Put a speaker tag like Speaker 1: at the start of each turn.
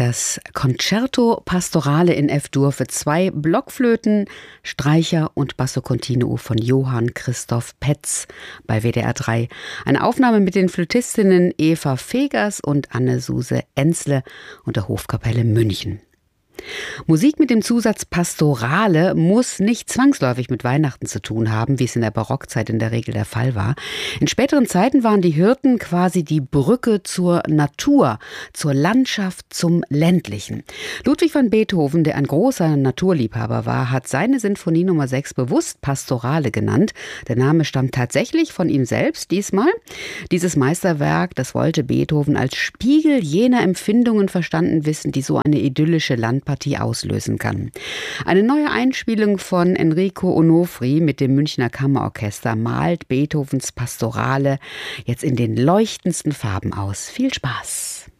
Speaker 1: Das Concerto Pastorale in F-Dur für 2 Blockflöten, Streicher und Basso Continuo von Johann Christoph Petz bei WDR 3. Eine Aufnahme mit den Flötistinnen Eva Fegers und Anne-Suse Enzle und der Hofkapelle München. Musik mit dem Zusatz Pastorale muss nicht zwangsläufig mit Weihnachten zu tun haben, wie es in der Barockzeit in der Regel der Fall war. In späteren Zeiten waren die Hirten quasi die Brücke zur Natur, zur Landschaft, zum Ländlichen. Ludwig van Beethoven, der ein großer Naturliebhaber war, hat seine Sinfonie Nummer 6 bewusst Pastorale genannt. Der Name stammt tatsächlich von ihm selbst diesmal. Dieses Meisterwerk, das wollte Beethoven als Spiegel jener Empfindungen verstanden wissen, die so eine idyllische Landpartie auslösen kann. Eine neue Einspielung von Enrico Onofri mit dem Münchner Kammerorchester malt Beethovens Pastorale jetzt in den leuchtendsten Farben aus. Viel Spaß!